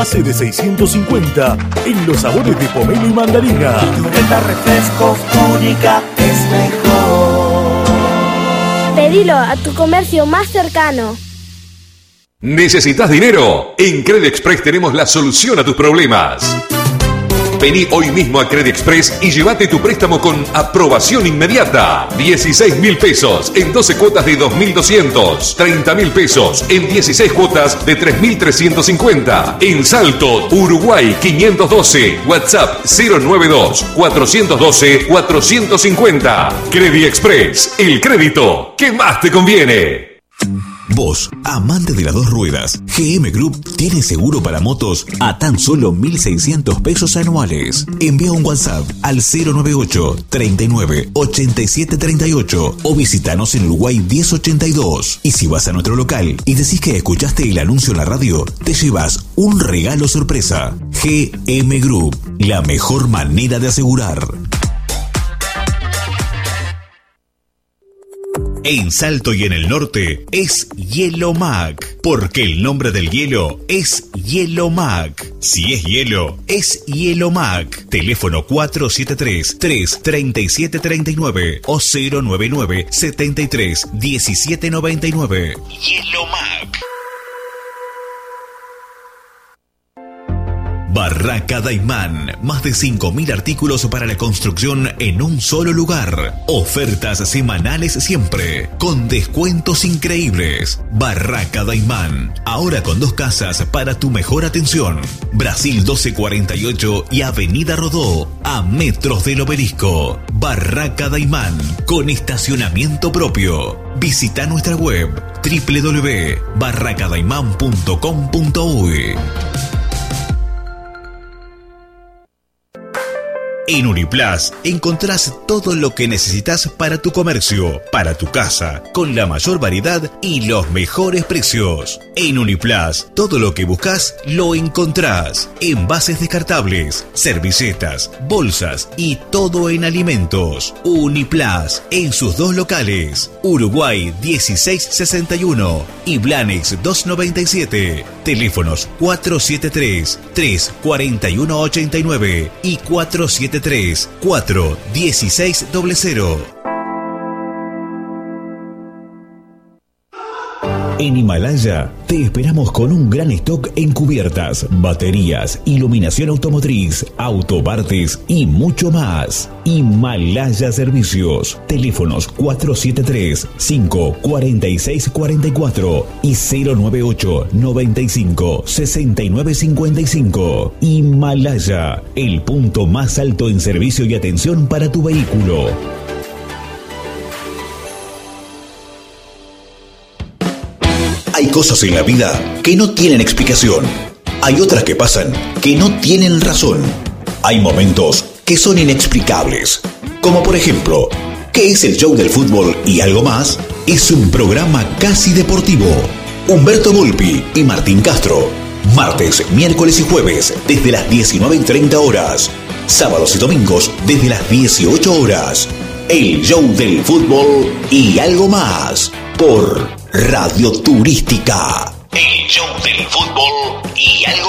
Hace de 650 en los sabores de pomelo y mandarina. Yureta Refrescos Única es mejor. Pedilo a tu comercio más cercano. ¿Necesitas dinero? En Credit Express tenemos la solución a tus problemas. Vení hoy mismo a Credit Express y llévate tu préstamo con aprobación inmediata. 16.000 pesos en 12 cuotas de 2.200. 30.000 pesos en 16 cuotas de 3.350. En Salto, Uruguay 512. WhatsApp 092-412-450. Credit Express, el crédito que más te conviene. Vos, amante de las dos ruedas, GM Group tiene seguro para motos a tan solo 1.600 pesos anuales. Envía un WhatsApp al 098 39 87 38 o visitanos en Uruguay 1082. Y si vas a nuestro local y decís que escuchaste el anuncio en la radio, te llevas un regalo sorpresa. GM Group, la mejor manera de asegurar. En Salto y en el norte es Hielo Mac, porque el nombre del hielo es Hielo Mac. Si es hielo, es Hielo Mac. Teléfono 473-337-39 o 099-73-1799. Hielo Mac. Barraca Daimán, más de 5.000 artículos para la construcción en un solo lugar. Ofertas semanales siempre, con descuentos increíbles. Barraca Daimán, ahora con 2 casas para tu mejor atención. Brasil 1248 y Avenida Rodó, a metros del Obelisco. Barraca Daimán, con estacionamiento propio. Visita nuestra web www.barracadaiman.com.uy. En Uniplas encontrás todo lo que necesitas para tu comercio, para tu casa, con la mayor variedad y los mejores precios. En Uniplas, todo lo que buscas lo encontrás. Envases descartables, servilletas, bolsas y todo en alimentos. Uniplas, en sus 2 locales, Uruguay 1661 y Blanex 297. Teléfonos 473-341-89 y 473-41600. En Himalaya te esperamos con un gran stock en cubiertas, baterías, iluminación automotriz, autopartes y mucho más. Himalaya Servicios. Teléfonos 473-54644 y 098-95-6955. Himalaya, el punto más alto en servicio y atención para tu vehículo. Hay cosas en la vida que no tienen explicación. Hay otras que pasan que no tienen razón. Hay momentos que son inexplicables. Como por ejemplo, ¿qué es el show del fútbol y algo más? Es un programa casi deportivo. Humberto Volpi y Martín Castro. Martes, miércoles y jueves desde las 19:30 horas. Sábados y domingos desde las 18 horas. El show del fútbol y algo más. Por Radio Turística. El show del fútbol y algo